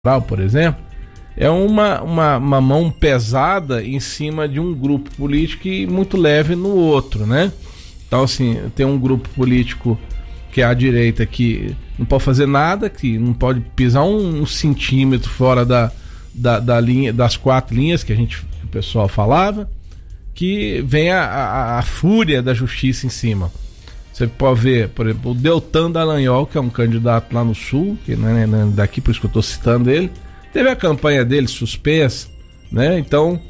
por exemplo, é uma mão pesada em cima de um grupo político e muito leve no outro, né? Então, assim, tem um grupo político que é a direita, que não pode fazer nada, que não pode pisar um centímetro fora da linha, das 4 linhas que o pessoal falava, que vem a fúria da justiça em cima. Você pode ver, por exemplo, o Deltan Dallagnol, que é um candidato lá no Sul, que não é daqui, por isso que eu estou citando ele, teve a campanha dele suspensa, né? Então,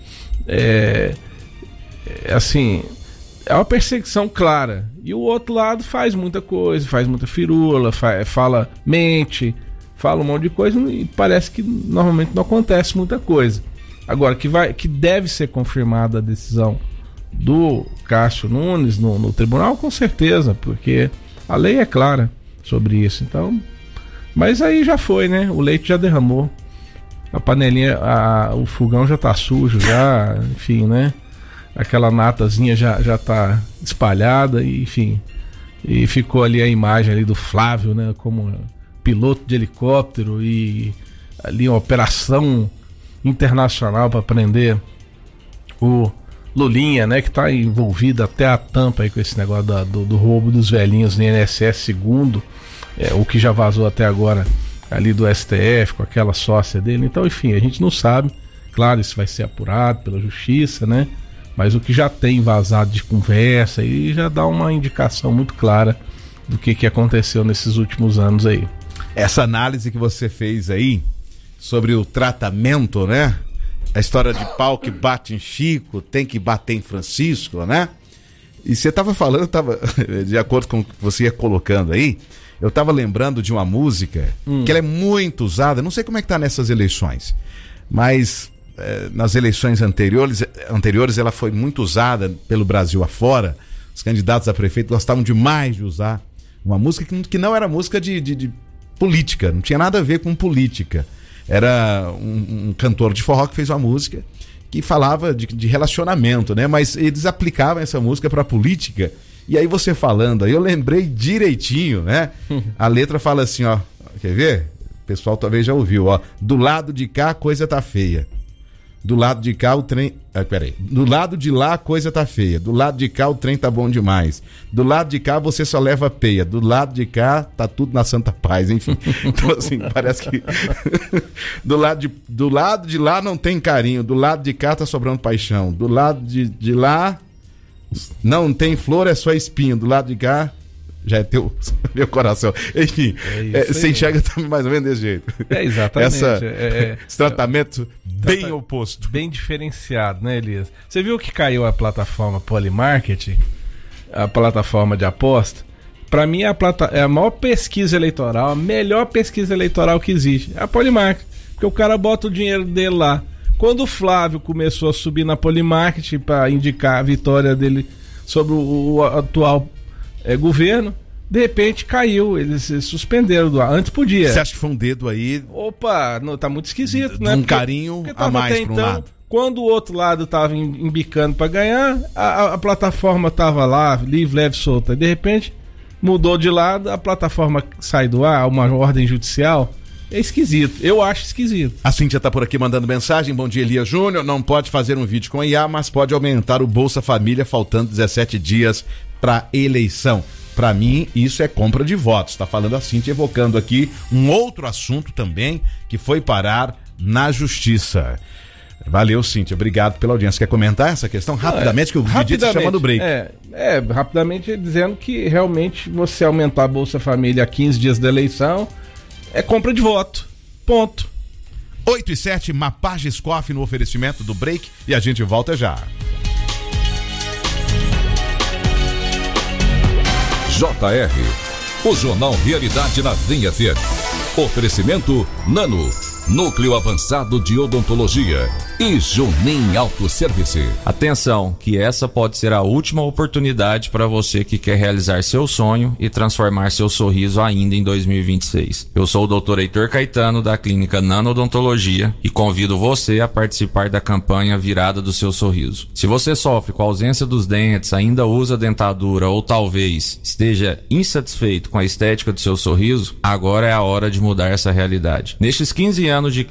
assim, é uma perseguição clara. E o outro lado faz muita coisa, faz muita firula, mente, fala um monte de coisa e parece que normalmente não acontece muita coisa. Agora, que deve ser confirmada a decisão do Cássio Nunes no tribunal, com certeza, porque a lei é clara sobre isso. Então, mas aí já foi, né? O leite já derramou, a panelinha, o fogão já tá sujo, já, enfim, né? Aquela natazinha já tá espalhada, enfim. E ficou ali a imagem ali do Flávio, né? Como piloto de helicóptero e ali uma operação internacional para prender o Lulinha, né? Que tá envolvido até a tampa aí com esse negócio do roubo dos velhinhos no INSS, segundo o que já vazou até agora ali do STF, com aquela sócia dele. Então, enfim, a gente não sabe. Claro, isso vai ser apurado pela justiça, né? Mas o que já tem vazado de conversa aí já dá uma indicação muito clara do que aconteceu nesses últimos anos aí. Essa análise que você fez aí sobre o tratamento, né? A história de pau que bate em Chico, tem que bater em Francisco, né? E você estava falando, de acordo com o que você ia colocando aí, eu estava lembrando de uma música que ela é muito usada, não sei como é que tá nessas eleições, mas nas eleições anteriores ela foi muito usada pelo Brasil afora. Os candidatos a prefeito gostavam demais de usar uma música que não era música de política, não tinha nada a ver com política. Era um cantor de forró que fez uma música que falava de relacionamento, né? Mas eles aplicavam essa música para política. E aí você falando, aí eu lembrei direitinho, né? A letra fala assim, ó, quer ver? O pessoal talvez já ouviu, ó. Do lado de cá a coisa tá feia. Do lado de cá o trem... Do lado de lá a coisa tá feia. Do lado de cá o trem tá bom demais. Do lado de cá você só leva peia. Do lado de cá tá tudo na santa paz, enfim. Então assim, parece que... do lado de lá não tem carinho. Do lado de cá tá sobrando paixão. Do lado de lá não tem flor, é só espinho. Do lado de cá já é meu coração. Enfim, você enxerga também mais ou menos desse jeito. Exatamente. Esse tratamento bem oposto. Bem diferenciado, né, Elias? Você viu que caiu a plataforma Polymarket, a plataforma de aposta? Para mim é a maior pesquisa eleitoral, a melhor pesquisa eleitoral que existe. É a Polymarket, porque o cara bota o dinheiro dele lá. Quando o Flávio começou a subir na Polymarket para indicar a vitória dele sobre o atual governo, de repente caiu, eles suspenderam do ar. Antes podia. Você acha que foi um dedo aí? Opa, não, tá muito esquisito, né? Um carinho a mais para um lado. Quando o outro lado tava embicando para ganhar, a plataforma tava lá, livre, leve, solta. De repente, mudou de lado, a plataforma sai do ar, uma ordem judicial. É esquisito, eu acho esquisito. A Cíntia tá por aqui mandando mensagem. Bom dia, Elias Júnior. Não pode fazer um vídeo com a IA, mas pode aumentar o Bolsa Família faltando 17 dias para eleição. Para mim, isso é compra de votos. Tá falando a Cíntia, evocando aqui um outro assunto também que foi parar na justiça. Valeu, Cíntia. Obrigado pela audiência. Quer comentar essa questão rapidamente, que o Didi tá chamando o break? Rapidamente dizendo que realmente você aumentar a Bolsa Família a 15 dias da eleição é compra de voto. Ponto. 8h07, Mapages Coffee no oferecimento do break e a gente volta já. JR, o Jornal Realidade na Vinha FM. Oferecimento Nano, Núcleo Avançado de Odontologia. e Junim Autosservice. Atenção, que essa pode ser a última oportunidade para você que quer realizar seu sonho e transformar seu sorriso ainda em 2026. Eu sou o Dr. Heitor Caetano da Clínica Nanodontologia e convido você a participar da campanha Virada do Seu Sorriso. Se você sofre com a ausência dos dentes, ainda usa dentadura ou talvez esteja insatisfeito com a estética do seu sorriso, agora é a hora de mudar essa realidade. Nestes 15 anos de